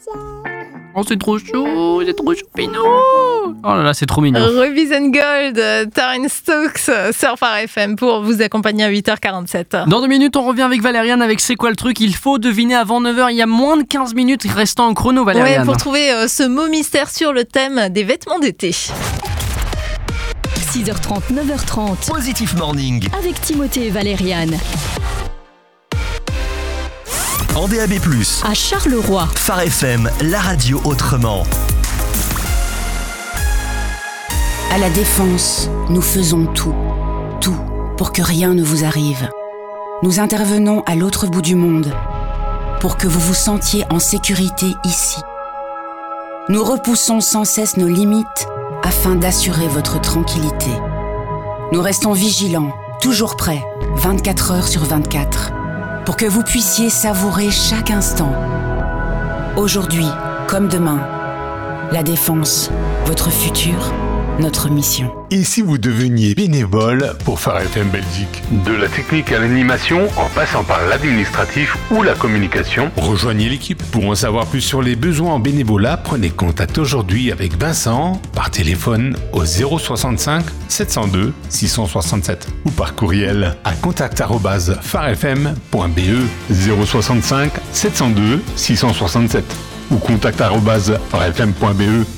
Oh, c'est trop chou, Pinot. Oh là là, c'est trop mignon. Rubies and Gold, Terence Stokes sur Phare FM pour vous accompagner à 8h47. Dans 2 minutes, on revient avec Valériane avec C'est quoi le truc ? Il faut deviner avant 9h. Il y a moins de 15 minutes restant en chrono, Valériane. Ouais, pour trouver ce mot mystère sur le thème des vêtements d'été. 6h30, 9h30. Positif Morning. Avec Timothée et Valériane. En DAB+, à Charleroi. Phare FM, la radio autrement. À la Défense, nous faisons tout pour que rien ne vous arrive. Nous intervenons à l'autre bout du monde pour que vous vous sentiez en sécurité ici. Nous repoussons sans cesse nos limites afin d'assurer votre tranquillité. Nous restons vigilants, toujours prêts, 24 heures sur 24, pour que vous puissiez savourer chaque instant. Aujourd'hui, comme demain, la Défense, votre futur, notre mission. Et si vous deveniez bénévole pour Phare FM Belgique ? De la technique à l'animation, en passant par l'administratif ou la communication. Rejoignez l'équipe. Pour en savoir plus sur les besoins en bénévolat, prenez contact aujourd'hui avec Vincent par téléphone au 065 702 667 ou par courriel à contact@farefm.be 065 702 667 ou contact@farefm.be.